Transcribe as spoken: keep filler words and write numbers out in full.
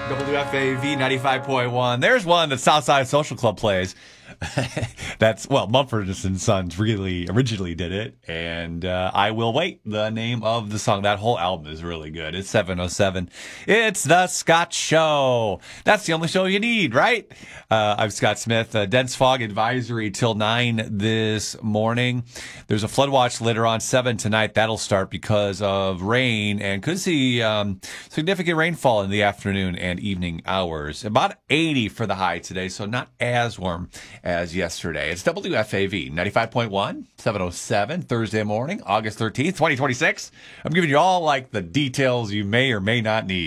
W F A V ninety-five point one. There's one that Southside Social Club plays. That's, well, Mumford and Sons really originally did it. And uh, I Will Wait, the name of the song. That whole album is really good. It's seven oh seven. It's The Scott Show. That's the only show you need, right? Uh, I'm Scott Smith. Uh, dense fog advisory till nine this morning. There's a flood watch later on, seven tonight. That'll start because of rain and could see um, significant rainfall in the afternoon and evening hours. About eighty for the high today, so not as warm as yesterday. It's W F A V ninety-five point one, seven oh seven, Thursday morning, August thirteenth, twenty twenty-six. I'm giving you all like the details you may or may not need.